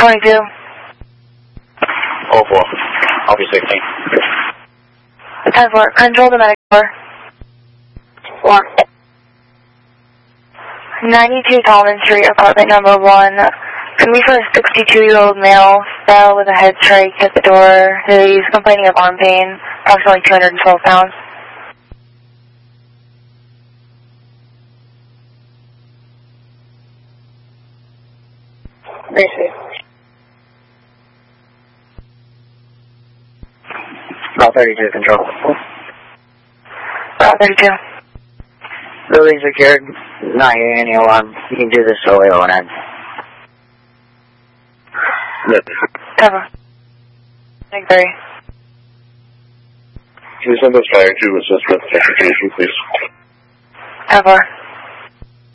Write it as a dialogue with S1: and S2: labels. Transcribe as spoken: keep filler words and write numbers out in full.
S1: twenty-two.
S2: Oh four. I'll be sixteen.
S1: ten four. Control the medic four.
S3: Four.
S1: ninety-two Tallman Street, apartment number one. Can we for a sixty-two-year-old male fell with a head strike at the door. He's complaining of arm pain, approximately two hundred twelve pounds.
S3: Receive.
S4: About thirty-two, control.
S1: About thirty-two.
S4: Building secured. Not hearing any alarm. You can do this solely O nine.
S1: Cover. Take three.
S2: Can you send us fire to assist with transportation, please?
S1: Cover.